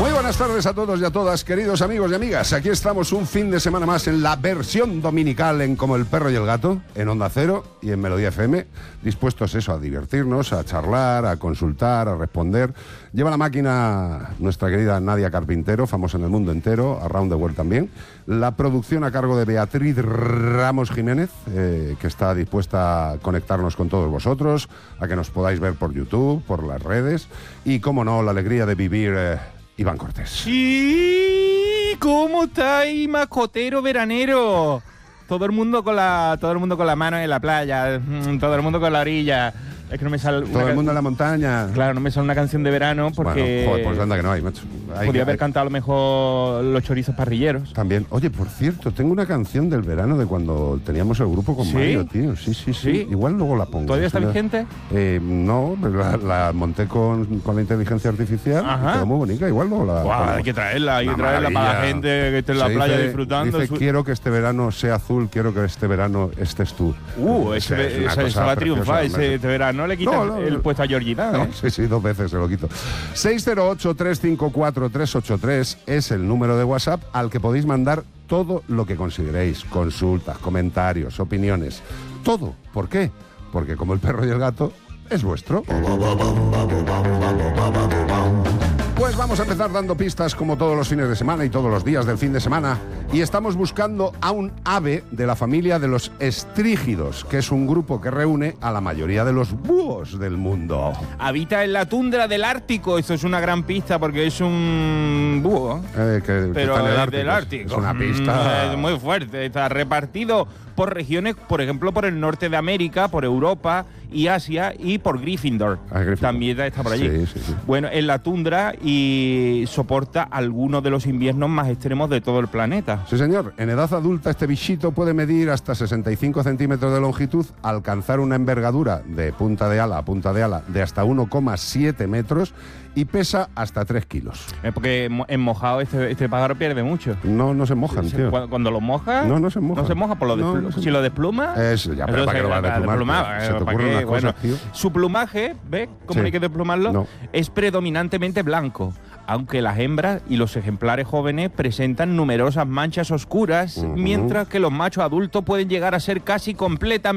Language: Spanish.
Muy buenas tardes a todos y a todas, queridos amigos y amigas. Aquí estamos un fin de semana más en la versión dominical en Como el Perro y el Gato, en Onda Cero y en Melodía FM, dispuestos a divertirnos, a charlar, a consultar, a responder. Lleva la máquina nuestra querida Nadia Carpintero, famosa en el mundo entero, Around the World también. La producción a cargo de Beatriz Ramos Jiménez, que está dispuesta a conectarnos con todos vosotros, a que nos podáis ver por YouTube, por las redes y, cómo no, la alegría de vivir... Iván Cortés. Sí, ¿cómo estáis, mascotero veranero? Todo el mundo con la mano en la playa, todo el mundo con la orilla. Es que no me sale todo el mundo en la montaña. Claro, no me sale una canción de verano porque... Bueno, joder, pues anda que no hay, macho. Podría haber cantado a lo mejor Los Chorizos Parrilleros. También. Oye, por cierto, tengo una canción del verano de cuando teníamos el grupo con Mario, tío. Sí. Igual luego la pongo. ¿Todavía está vigente? No, la monté con la inteligencia artificial. Quedó muy bonita, igual luego la pongo. Hay que traerla para la gente que esté en la playa disfrutando. Dice, quiero que este verano sea azul, quiero que este verano estés tú. Esa va a triunfar este verano. No le quitas el puesto a Georgina, ¿eh? No, sí, 2 veces se lo quito. 608-354-383 es el número de WhatsApp al que podéis mandar todo lo que consideréis. Consultas, comentarios, opiniones. Todo. ¿Por qué? Porque Como el Perro y el Gato es vuestro. Pues vamos a empezar dando pistas como todos los fines de semana y todos los días del fin de semana. Y estamos buscando a un ave de la familia de los estrígidos, que es un grupo que reúne a la mayoría de los búhos del mundo. Habita en la tundra del Ártico. Esto es una gran pista porque es un búho. Pero está en el Ártico. Del Ártico. Es una pista. Es muy fuerte. Está repartido por regiones, por ejemplo, por el norte de América, por Europa y Asia y por Gryffindor. También está por allí. Sí. Bueno, en la tundra y soporta algunos de los inviernos más extremos de todo el planeta. Sí, señor. En edad adulta este bichito puede medir hasta 65 centímetros de longitud, alcanzar una envergadura de punta de ala a punta de ala de hasta 1,7 metros y pesa hasta 3 kilos. Porque en mojado este pájaro pierde mucho. No se mojan, tío. Cuando lo mojas... No se moja. No se moja, si lo despluma... Eso, ya, pero ¿para qué lo vas a desplumar? Se te ocurren unas cosas, tío. Su plumaje, ¿ves cómo hay que desplumarlo? No. Es predominantemente blanco, aunque las hembras y los ejemplares jóvenes presentan numerosas manchas oscuras, mientras que los machos adultos pueden llegar a ser casi completamente